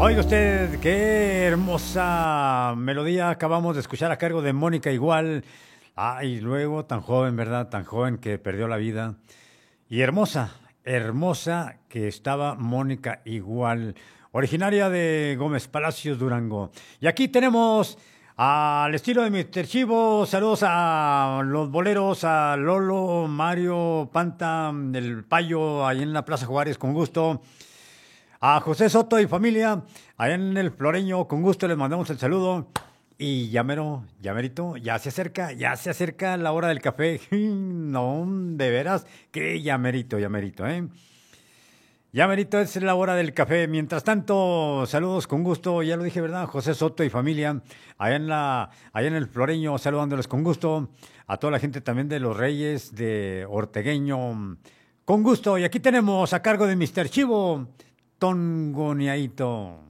Oiga usted, qué hermosa melodía acabamos de escuchar a cargo de Mónica Igual. Y luego tan joven, ¿verdad? Tan joven que perdió la vida. Y hermosa, hermosa que estaba Mónica Igual, originaria de Gómez Palacios, Durango. Y aquí tenemos al estilo de Mr. Chivo, saludos a los boleros, a Lolo, Mario, Panta, el Payo, ahí en la Plaza Juárez, con gusto. A José Soto y familia, allá en el Floreño, con gusto les mandamos el saludo. Y ya mero, ya merito, ya se acerca la hora del café. No, de veras, que ya merito, ¿eh? Ya merito es la hora del café. Mientras tanto, saludos con gusto, ya lo dije, ¿verdad? José Soto y familia, allá en el Floreño, saludándoles con gusto. A toda la gente también de Los Reyes, de Ortegueño, con gusto. Y aquí tenemos a cargo de Mr. Chivo, Tongoneadito.